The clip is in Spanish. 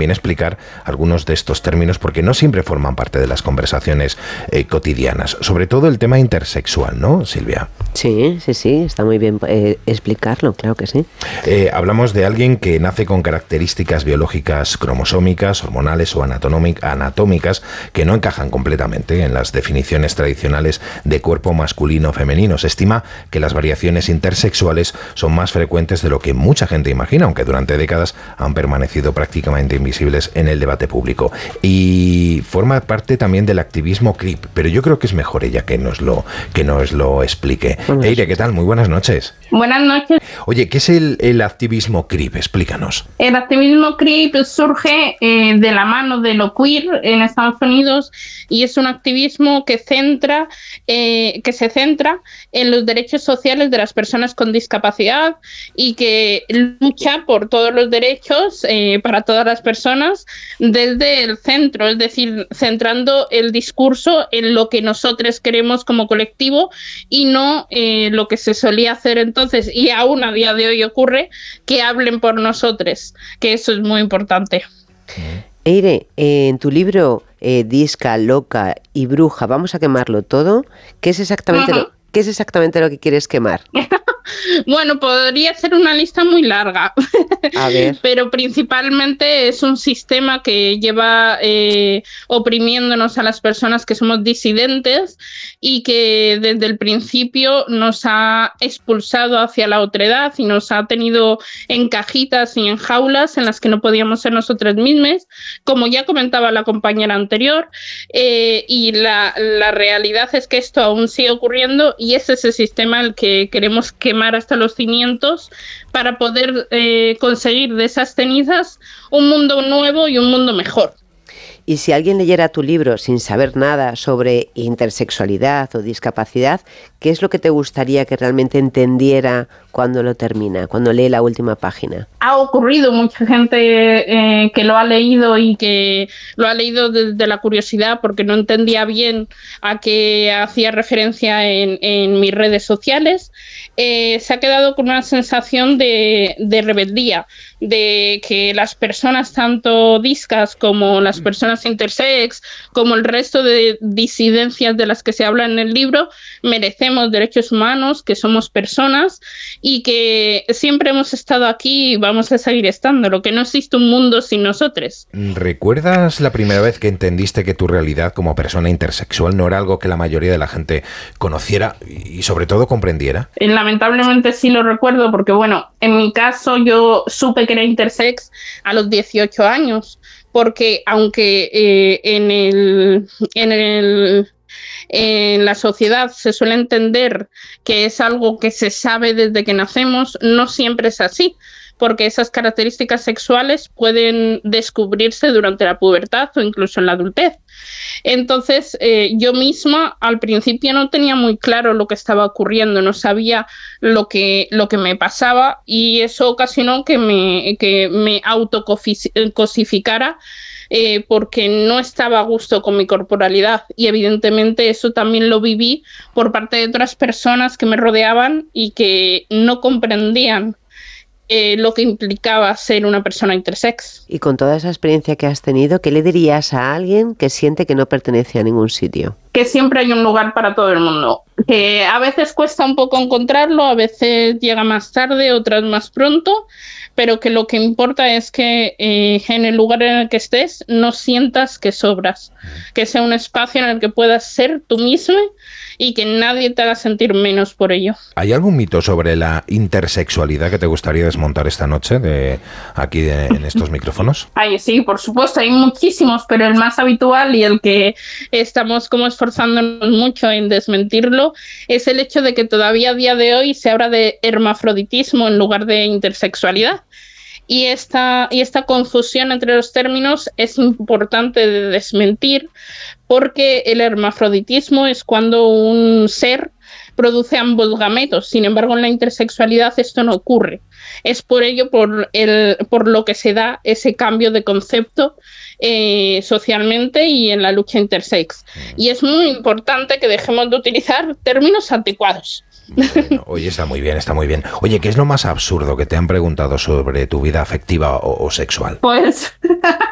también explicar algunos de estos términos porque no siempre forman parte de las conversaciones cotidianas. Sobre todo el tema intersexual, ¿no, Silvia? Sí, está muy bien explicarlo, claro que sí. Hablamos de alguien que nace con características biológicas cromosómicas, hormonales o anatómicas que no encajan completamente en las definiciones tradicionales de cuerpo masculino o femenino. Se estima que las variaciones intersexuales son más frecuentes de lo que mucha gente imagina, aunque durante décadas han permanecido prácticamente invisibles en el debate público. Y forma parte también del activismo CRIP, pero yo creo que es mejor ella que nos lo explique. Eire, ¿qué tal? Muy buenas noches. Buenas noches. Oye, ¿qué es el activismo CRIP? Explícanos. El activismo CRIP surge de la mano de lo queer en Estados Unidos y es un activismo que se centra en los derechos sociales de las personas con discapacidad y que lucha por todos los derechos para todas las personas desde el centro, es decir, centrando el discurso en lo que nosotros queremos como colectivo y no lo que se solía hacer entonces, y aún a día de hoy ocurre, que hablen por nosotros, que eso es muy importante. Eire, en tu libro Disca, Loca y Bruja, vamos a quemarlo todo. ¿Qué es exactamente lo que quieres quemar? Bueno, podría ser una lista muy larga, a ver. Pero principalmente es un sistema que lleva oprimiéndonos a las personas que somos disidentes y que desde el principio nos ha expulsado hacia la otredad y nos ha tenido en cajitas y en jaulas en las que no podíamos ser nosotras mismas, como ya comentaba la compañera anterior, y la realidad es que esto aún sigue ocurriendo y es ese sistema el que queremos quemar hasta los cimientos para poder conseguir de esas cenizas un mundo nuevo y un mundo mejor. Y si alguien leyera tu libro sin saber nada sobre intersexualidad o discapacidad, ¿qué es lo que te gustaría que realmente entendiera cuando lo termina, cuando lee la última página? Ha ocurrido mucha gente que lo ha leído y que lo ha leído desde la curiosidad porque no entendía bien a qué hacía referencia en mis redes sociales. Se ha quedado con una sensación de rebeldía, de que las personas tanto discas como las personas intersex, como el resto de disidencias de las que se habla en el libro, merecemos derechos humanos, que somos personas y que siempre hemos estado aquí y vamos a seguir estando, lo que no existe un mundo sin nosotros. ¿Recuerdas la primera vez que entendiste que tu realidad como persona intersexual no era algo que la mayoría de la gente conociera y sobre todo comprendiera? Lamentablemente sí lo recuerdo porque, bueno, en mi caso yo supe que era intersex a los 18 años, porque aunque en la sociedad se suele entender que es algo que se sabe desde que nacemos, no siempre es así, porque esas características sexuales pueden descubrirse durante la pubertad o incluso en la adultez. Entonces, yo misma al principio no tenía muy claro lo que estaba ocurriendo, no sabía lo que me pasaba y eso ocasionó que me autocosificara porque no estaba a gusto con mi corporalidad y evidentemente eso también lo viví por parte de otras personas que me rodeaban y que no comprendían lo que implicaba ser una persona intersex. Y con toda esa experiencia que has tenido, ¿qué le dirías a alguien que siente que no pertenece a ningún sitio? Que siempre hay un lugar para todo el mundo, que a veces cuesta un poco encontrarlo, a veces llega más tarde, otras más pronto, pero que lo que importa es que en el lugar en el que estés no sientas que sobras, que sea un espacio en el que puedas ser tú mismo y que nadie te haga sentir menos por ello. ¿Hay algún mito sobre la intersexualidad que te gustaría desmontar esta noche en estos micrófonos? Ay, sí, por supuesto, hay muchísimos, pero el más habitual y el que estamos como esforzándonos mucho en desmentirlo es el hecho de que todavía a día de hoy se habla de hermafroditismo en lugar de intersexualidad. Y esta confusión entre los términos es importante de desmentir porque el hermafroditismo es cuando un ser produce ambos gametos. Sin embargo, en la intersexualidad esto no ocurre. Es por ello por lo que se da ese cambio de concepto socialmente y en la lucha intersex. Y es muy importante que dejemos de utilizar términos anticuados. Bueno, oye, está muy bien, está muy bien. Oye, ¿qué es lo más absurdo que te han preguntado sobre tu vida afectiva o sexual? Pues